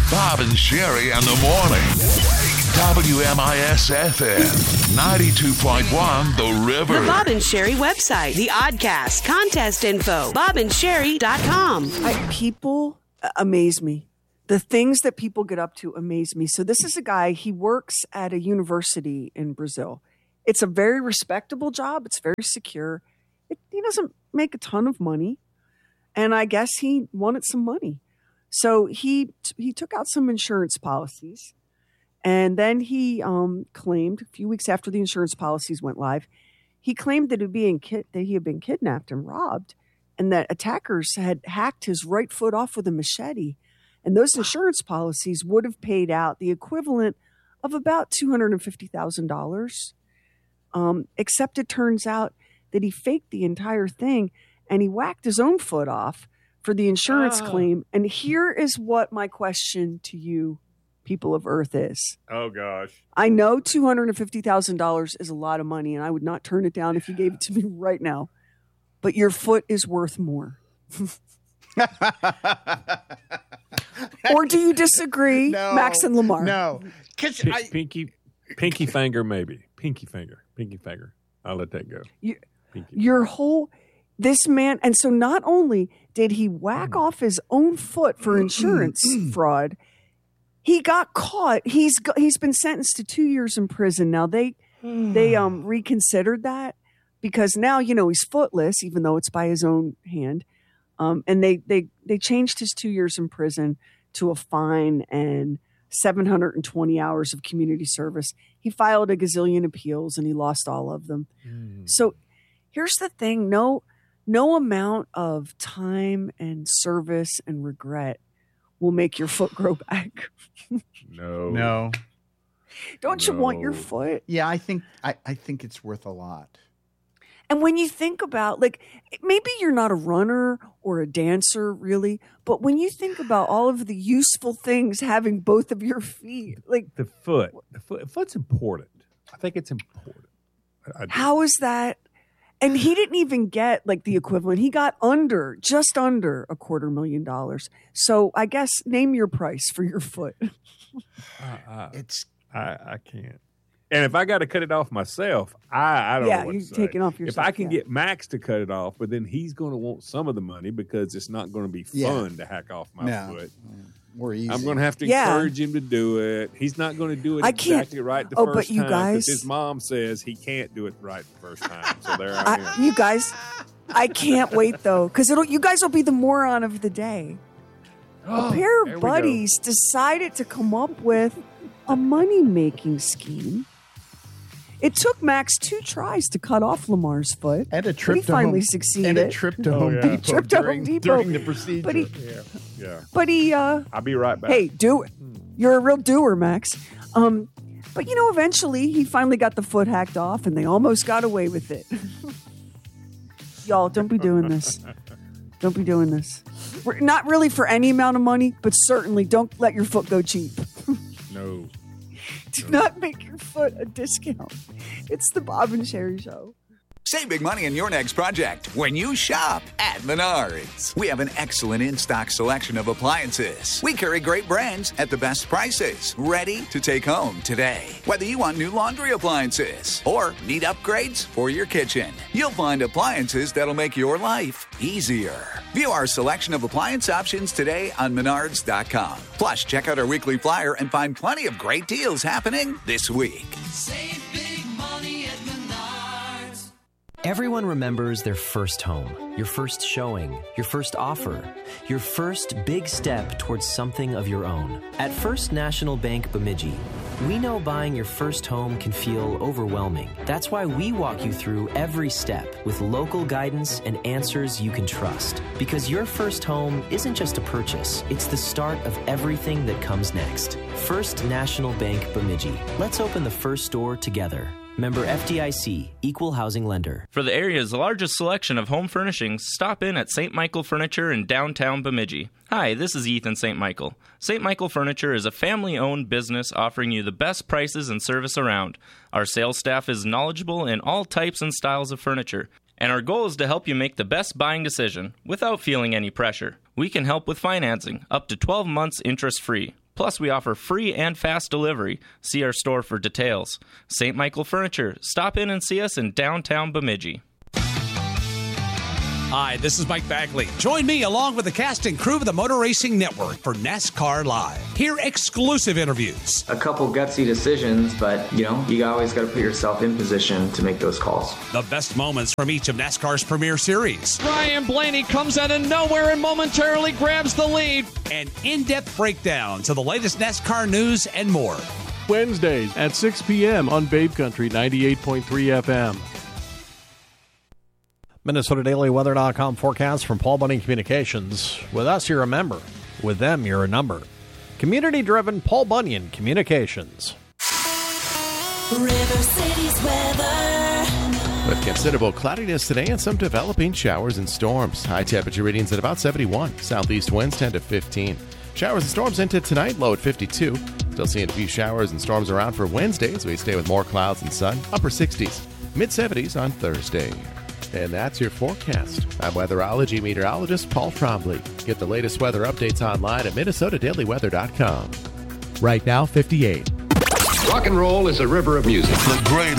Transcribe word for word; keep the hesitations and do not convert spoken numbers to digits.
Bob and Sherry in the morning. W M I S F M ninety-two point one The River. The Bob and Sherry website, the Oddcast, contest info, bob and sherry dot com. I, people amaze me. The things that people get up to amaze me. So this is a guy, he works at a university in Brazil. It's a very respectable job. It's very secure. It, he doesn't make a ton of money. And I guess he wanted some money. So he he took out some insurance policies. And then he um, claimed, a few weeks after the insurance policies went live, he claimed that, it being kid, that he had been kidnapped and robbed, and that attackers had hacked his right foot off with a machete. And those insurance policies would have paid out the equivalent of about two hundred fifty thousand dollars. Um, except it turns out that he faked the entire thing, and he whacked his own foot off for the insurance oh. claim. And here is what my question to you, people of Earth, is. Oh, gosh. I know two hundred fifty thousand dollars is a lot of money, and I would not turn it down if you gave it to me right now. But your foot is worth more. Or do you disagree, no, Max and Lamar? No. P- I, pinky, pinky finger, maybe. Pinky finger. Pinky finger. I'll let that go. You, Pinky. your whole, this man, and so not only did he whack off his own foot for insurance fraud, he got caught. He's go- he's been sentenced to two years in prison. Now they they um reconsidered that because now, you know, he's footless, even though it's by his own hand. Um, and they, they, they changed his two years in prison to a fine and seven hundred twenty hours of community service. He filed a gazillion appeals and he lost all of them. Mm. So here's the thing. No, no amount of time and service and regret will make your foot grow back. No. no. Don't No. you want your foot? Yeah, I think I, I think it's worth a lot. And when you think about, like, maybe you're not a runner or a dancer, really, but when you think about all of the useful things having both of your feet, like, The foot. The foot. Foot's important. I think it's important. I, I do. how is that? And he didn't even get, like, the equivalent. He got under, just under a quarter million dollars. So I guess name your price for your foot. I, I, It's I, I can't. And if I got to cut it off myself, I, I don't Yeah, know what you to say. take it off If yourself, I can yeah. get Max to cut it off, but then he's going to want some of the money because it's not going to be Yeah. fun to hack off my no, foot. more easy. I'm going to have to Yeah. encourage him to do it. He's not going to do it I can't- exactly right the Oh, first but you time guys- his mom says he can't do it right the first time. So there I I, am. you guys, I can't wait, though, because it'll. you guys will be the moron of the day. A pair there of we go. buddies decided to come up with a money-making scheme. It took Max two tries to cut off Lamar's foot. and a but trip he to finally Home, succeeded. and a trip to Oh, Home yeah. Depot Trip to Home during, Depot. during the procedure. But he, Yeah, yeah. but he, uh, I'll be right back. hey, do it. You're a real doer, Max. Um, but you know, eventually he finally got the foot hacked off, and they almost got away with it. Y'all, don't be doing this. Don't be doing this. We're, not really for any amount of money, but certainly don't let your foot go cheap. No. Do not make your foot a discount. It's the Bob and Sherry Show. Save big money on your next project when you shop at Menards. We have an excellent in-stock selection of appliances. We carry great brands at the best prices, ready to take home today. Whether you want new laundry appliances or need upgrades for your kitchen, you'll find appliances that'll make your life easier. View our selection of appliance options today on Menards dot com. Plus, check out our weekly flyer and find plenty of great deals happening this week. Save big money at Menards. Everyone remembers their first home, your first showing, your first offer, your first big step towards something of your own. At First National Bank Bemidji, we know buying your first home can feel overwhelming. That's why we walk you through every step with local guidance and answers you can trust. Because your first home isn't just a purchase, it's the start of everything that comes next. First National Bank Bemidji. Let's open the first door together. Member F D I C, Equal Housing Lender. For the area's largest selection of home furnishings, stop in at Saint Michael Furniture in downtown Bemidji. Hi, this is Ethan Saint Michael. Saint Michael Furniture is a family-owned business offering you the best prices and service around. Our sales staff is knowledgeable in all types and styles of furniture, and our goal is to help you make the best buying decision without feeling any pressure. We can help with financing, up to twelve months interest-free. Plus, we offer free and fast delivery. See our store for details. Saint Michael Furniture. Stop in and see us in downtown Bemidji. Hi, this is Mike Bagley. Join me along with the cast and crew of the Motor Racing Network for NASCAR Live. Hear exclusive interviews. A couple gutsy decisions, but, you know, you always got to put yourself in position to make those calls. The best moments from each of NASCAR's premier series. Ryan Blaney comes out of nowhere and momentarily grabs the lead. And in-depth breakdowns of the latest NASCAR news and more. Wednesdays at six p.m. on Babe Country ninety-eight point three F M. Minnesota Daily Weather dot com forecast from Paul Bunyan Communications. With us, you're a member. With them, you're a number. Community-driven Paul Bunyan Communications. River City's weather. With considerable cloudiness today and some developing showers and storms. High temperature readings at about seventy-one. Southeast winds ten to fifteen. Showers and storms into tonight, low at fifty-two. Still seeing a few showers and storms around for Wednesday as we stay with more clouds and sun. Upper sixties. Mid seventies on Thursday. And that's your forecast. I'm weatherology meteorologist Paul Trombley. Get the latest weather updates online at Minnesota Daily Weather dot com. Right now, fifty-eight. Rock and roll is a river of music. The great